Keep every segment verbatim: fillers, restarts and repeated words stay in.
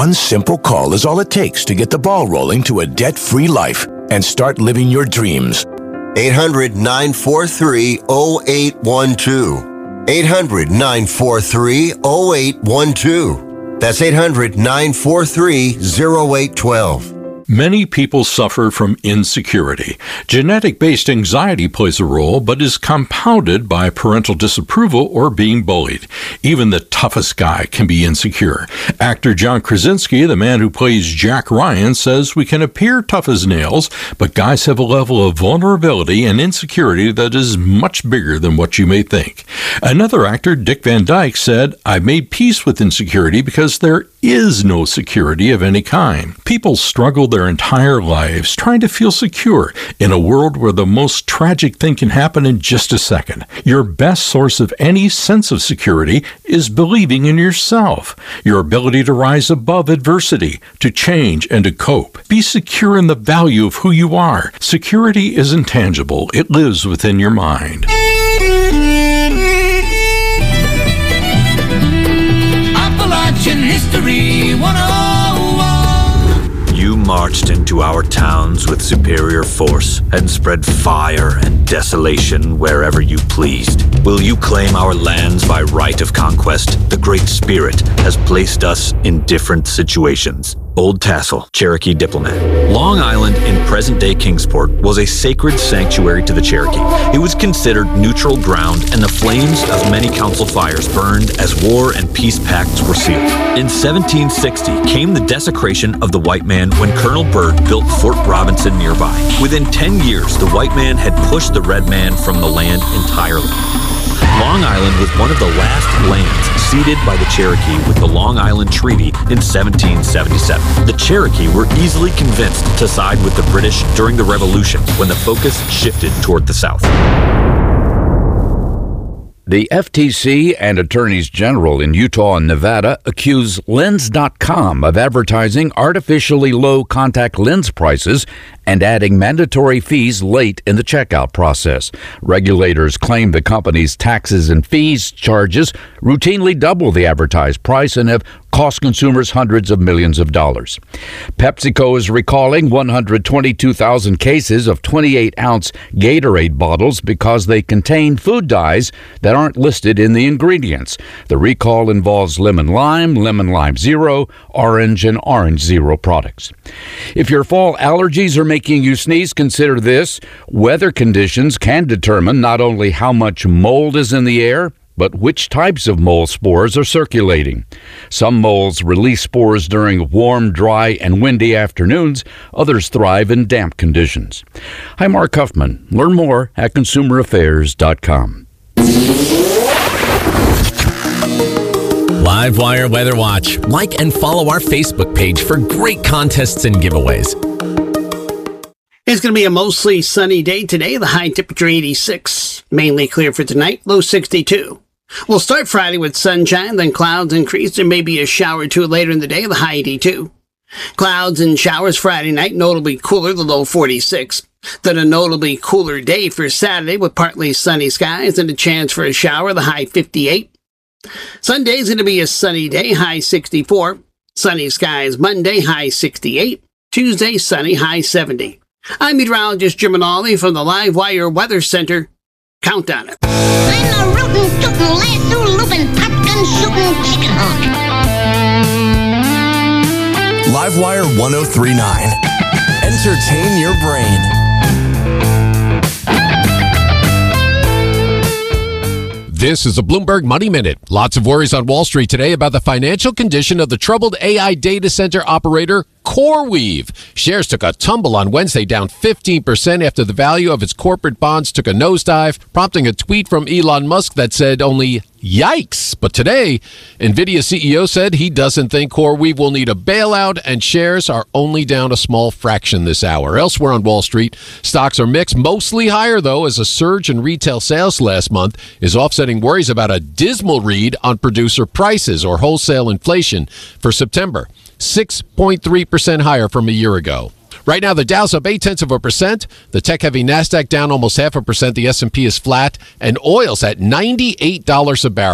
One simple call is all it takes to get the ball rolling to a debt-free life and start living your dreams. eight hundred, nine four three, oh eight one two. eight hundred, nine four three, oh eight one two. That's eight hundred, nine four three, oh eight one two. Many people suffer from insecurity. Genetic-based anxiety plays a role, but is compounded by parental disapproval or being bullied. Even the toughest guy can be insecure. Actor John Krasinski, the man who plays Jack Ryan, says we can appear tough as nails, but guys have a level of vulnerability and insecurity that is much bigger than what you may think. Another actor, Dick Van Dyke, said, "I've made peace with insecurity because there is no security of any kind. People struggle their entire lives trying to feel secure in a world where the most tragic thing can happen in just a second. Your best source of any sense of security is believing in yourself, your ability to rise above adversity, to change and to cope. Be secure in the value of who you are. Security is intangible. It lives within your mind." Appalachian History one oh one. You marched into our towns with superior force and spread fire and desolation wherever you pleased. Will you claim our lands by right of conquest? The Great Spirit has placed us in different situations. Old Tassel, Cherokee diplomat. Long Island in present-day Kingsport was a sacred sanctuary to the Cherokee. It was considered neutral ground, and the flames of many council fires burned as war and peace pacts were sealed. In seventeen sixty came the desecration of the white man when Colonel Byrd built Fort Robinson nearby. Within ten years, the white man had pushed the red man from the land entirely. Long Island was one of the last lands ceded by the Cherokee with the Long Island Treaty in seventeen seventy-seven. The Cherokee were easily convinced to side with the British during the Revolution when the focus shifted toward the South. The F T C and attorneys general in Utah and Nevada accuse Lens dot com of advertising artificially low contact lens prices and adding mandatory fees late in the checkout process. Regulators claim the company's taxes and fees charges routinely double the advertised price and have cost consumers hundreds of millions of dollars. PepsiCo is recalling one hundred twenty-two thousand cases of twenty-eight ounce Gatorade bottles because they contain food dyes that aren't listed in the ingredients. The recall involves lemon lime, lemon lime zero, orange, and orange zero products. If your fall allergies are making you sneeze, consider this. Weather conditions can determine not only how much mold is in the air, but which types of mold spores are circulating. Some molds release spores during warm, dry, and windy afternoons. Others thrive in damp conditions. Hi, Mark Huffman. Learn more at consumer affairs dot com. Livewire Weather Watch. Like and follow our Facebook page for great contests and giveaways. It's going to be a mostly sunny day today. The high temperature eighty-six. Mainly clear for tonight, low sixty-two. We'll start Friday with sunshine, then clouds increase. There may be a shower or two later in the day, the high eighty-two. Clouds and showers Friday night, notably cooler, the low forty-six. Then a notably cooler day for Saturday with partly sunny skies and a chance for a shower, the high fifty-eight. Sunday's going to be a sunny day, high sixty-four. Sunny skies Monday, high sixty-eight. Tuesday, sunny, high seventy. I'm meteorologist Jim Manali from the Livewire Weather Center. Count on it. I'm a rootin', tootin', lasso loopin', popgun shootin' chicken hawk. Livewire ten thirty-nine. Entertain your brain. This is a Bloomberg Money Minute. Lots of worries on Wall Street today about the financial condition of the troubled A I data center operator CoreWeave. Shares took a tumble on Wednesday, down fifteen percent after the value of its corporate bonds took a nosedive, prompting a tweet from Elon Musk that said only, "Yikes." But today, NVIDIA C E O said he doesn't think CoreWeave will need a bailout, and shares are only down a small fraction this hour. Elsewhere on Wall Street, stocks are mixed, mostly higher, though, as a surge in retail sales last month is offsetting worries about a dismal read on producer prices or wholesale inflation for September. six point three percent higher from a year ago. Right now, the Dow's up eight-tenths of a percent. The tech-heavy NASDAQ down almost half a percent. The S and P is flat. And oil's at ninety-eight dollars a barrel.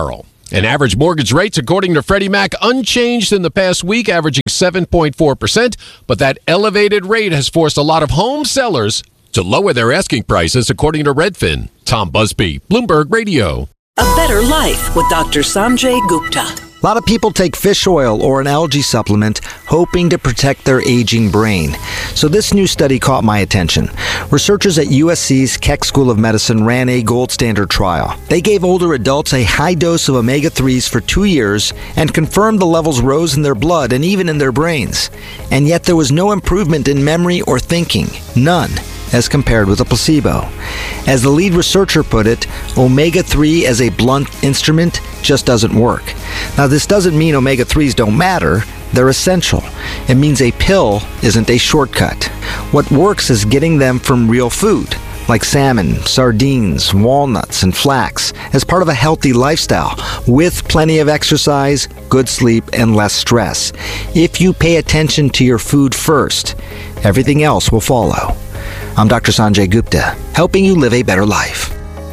And average mortgage rates, according to Freddie Mac, unchanged in the past week, averaging seven point four percent. But that elevated rate has forced a lot of home sellers to lower their asking prices, according to Redfin. Tom Busby, Bloomberg Radio. A better life with Doctor Sanjay Gupta. A lot of people take fish oil or an algae supplement hoping to protect their aging brain. So this new study caught my attention. Researchers at U S C's Keck School of Medicine ran a gold standard trial. They gave older adults a high dose of omega threes for two years and confirmed the levels rose in their blood and even in their brains. And yet there was no improvement in memory or thinking. None, as compared with a placebo. As the lead researcher put it, omega three as a blunt instrument just doesn't work. Now, this doesn't mean omega threes don't matter. They're essential. It means a pill isn't a shortcut. What works is getting them from real food, like salmon, sardines, walnuts, and flax, as part of a healthy lifestyle, with plenty of exercise, good sleep, and less stress. If you pay attention to your food first, everything else will follow. I'm Doctor Sanjay Gupta, helping you live a better life.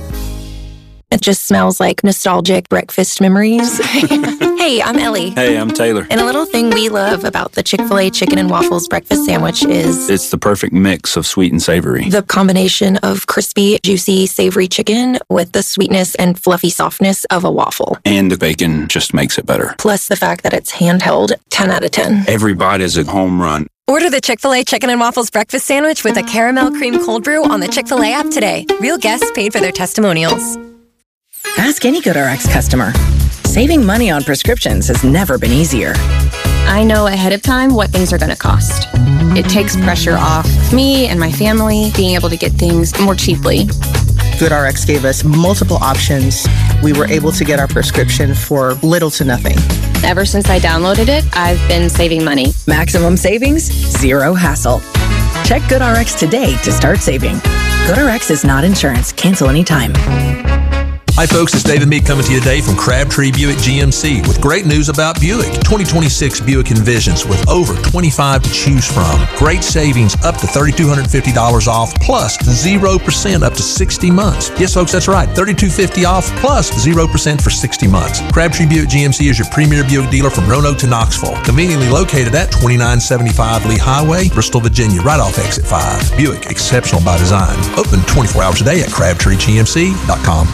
It just smells like nostalgic breakfast memories. Hey, I'm Ellie. Hey, I'm Taylor. And a little thing we love about the Chick-fil-A Chicken and Waffles breakfast sandwich is... it's the perfect mix of sweet and savory. The combination of crispy, juicy, savory chicken with the sweetness and fluffy softness of a waffle. And the bacon just makes it better. Plus the fact that it's handheld, ten out of ten. Every bite is a home run. Order the Chick-fil-A Chicken and Waffles breakfast sandwich with a caramel cream cold brew on the Chick-fil-A app today. Real guests paid for their testimonials. Ask any GoodRx customer. Saving money on prescriptions has never been easier. I know ahead of time what things are going to cost. It takes pressure off me and my family being able to get things more cheaply. GoodRx gave us multiple options. We were able to get our prescription for little to nothing. Ever since I downloaded it, I've been saving money. Maximum savings, zero hassle. Check GoodRx today to start saving. GoodRx is not insurance. Cancel anytime. Hi folks, it's David Meek coming to you today from Crabtree Buick G M C with great news about Buick. twenty twenty-six Buick Envisions with over twenty-five to choose from. Great savings up to three thousand two hundred fifty dollars off plus zero percent up to sixty months. Yes folks, that's right, three thousand two hundred fifty dollars off plus zero percent for sixty months. Crabtree Buick G M C is your premier Buick dealer from Roanoke to Knoxville. Conveniently located at twenty-nine seventy-five Lee Highway, Bristol, Virginia, right off exit five. Buick, exceptional by design. Open twenty-four hours a day at crabtree g m c dot com.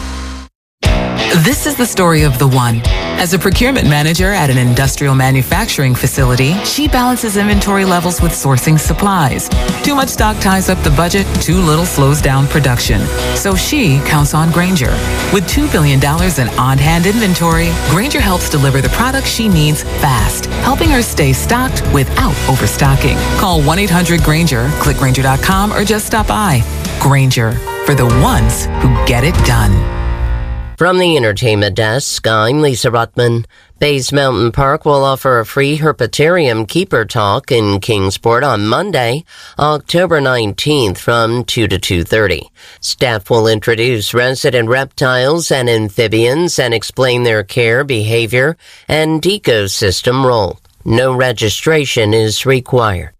This is the story of the one. As a procurement manager at an industrial manufacturing facility, she balances inventory levels with sourcing supplies. Too much stock ties up the budget, too little slows down production. So she counts on Grainger. With two billion dollars in on-hand inventory, Grainger helps deliver the products she needs fast, helping her stay stocked without overstocking. Call one eight hundred Grainger, click Grainger dot com, or just stop by. Grainger, for the ones who get it done. From the entertainment desk, I'm Lisa Ruttman. Bays Mountain Park will offer a free herpetarium keeper talk in Kingsport on Monday, October nineteenth from two to two thirty. Staff will introduce resident reptiles and amphibians and explain their care, behavior, and ecosystem role. No registration is required.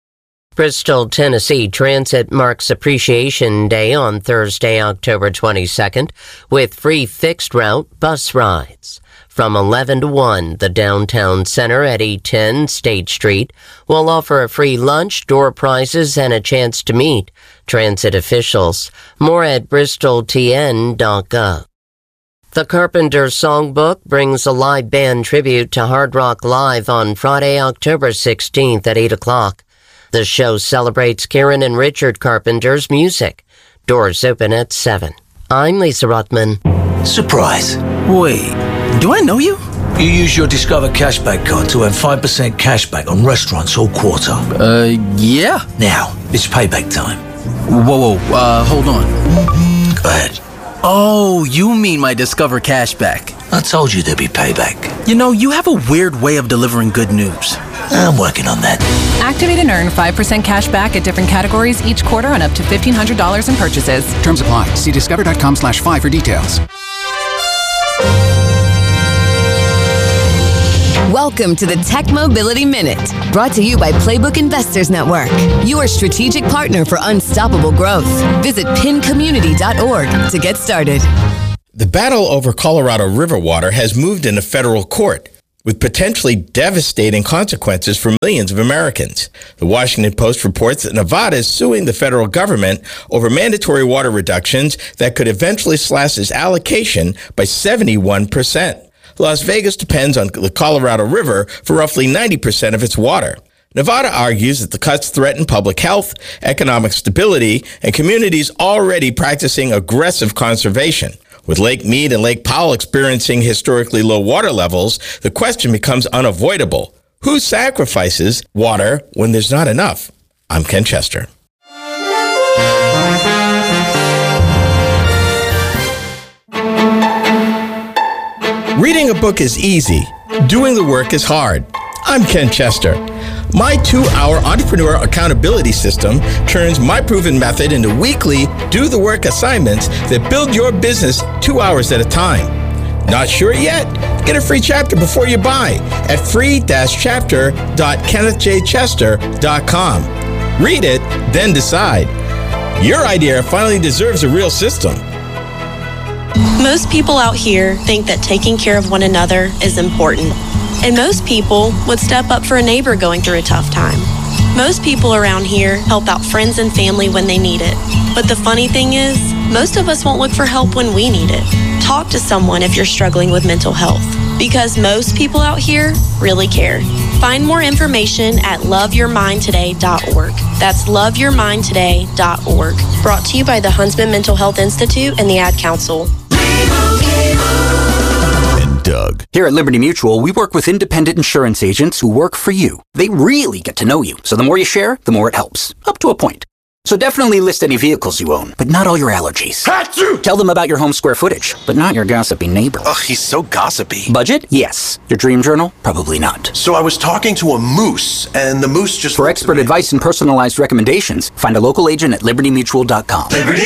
Bristol, Tennessee Transit marks Appreciation Day on Thursday, October twenty-second, with free fixed route bus rides. From eleven to one, the downtown center at eight ten State Street will offer a free lunch, door prizes, and a chance to meet transit officials. More at bristol t n dot gov. The Carpenters Songbook brings a live band tribute to Hard Rock Live on Friday, October sixteenth at eight o'clock. The show celebrates Karen and Richard Carpenter's music. Doors open at seven. I'm Lisa Ruttman. Surprise. Wait, do I know you? You use your Discover Cashback card to earn five percent cashback on restaurants all quarter. Uh, yeah. Now, it's payback time. Whoa, whoa, uh, hold on. Go ahead. Oh, you mean my Discover Cashback. I told you there'd be payback. You know, you have a weird way of delivering good news. I'm working on that. Activate and earn five percent cash back at different categories each quarter on up to fifteen hundred dollars in purchases. Terms apply. See discover.com slash five for details. Welcome to the Tech Mobility Minute, brought to you by Playbook Investors Network, your strategic partner for unstoppable growth. Visit pin community dot org to get started. The battle over Colorado River water has moved into federal court, with potentially devastating consequences for millions of Americans. The Washington Post reports that Nevada is suing the federal government over mandatory water reductions that could eventually slash its allocation by seventy-one percent. Las Vegas depends on the Colorado River for roughly ninety percent of its water. Nevada argues that the cuts threaten public health, economic stability, and communities already practicing aggressive conservation. With Lake Mead and Lake Powell experiencing historically low water levels, the question becomes unavoidable. Who sacrifices water when there's not enough? I'm Ken Chester. Reading a book is easy. Doing the work is hard. I'm Ken Chester. My two-hour entrepreneur accountability system turns my proven method into weekly do-the-work assignments that build your business two hours at a time. Not sure yet? Get a free chapter before you buy at free dash chapter dot kenneth j chester dot com. Read it, then decide. Your idea finally deserves a real system. Most people out here think that taking care of one another is important. And most people would step up for a neighbor going through a tough time. Most people around here help out friends and family when they need it. But the funny thing is, most of us won't look for help when we need it. Talk to someone if you're struggling with mental health, because most people out here really care. Find more information at love your mind today dot org. That's love your mind today dot org. Brought to you by the Huntsman Mental Health Institute and the Ad Council. Doug. Here at Liberty Mutual, we work with independent insurance agents who work for you. They really get to know you, so the more you share, the more it helps. Up to a point. So definitely list any vehicles you own, but not all your allergies. Achoo! Tell them about your home square footage, but not your gossipy neighbor. Ugh, he's so gossipy. Budget? Yes. Your dream journal? Probably not. So I was talking to a moose, and the moose just... For expert advice and personalized recommendations, find a local agent at liberty mutual dot com. Liberty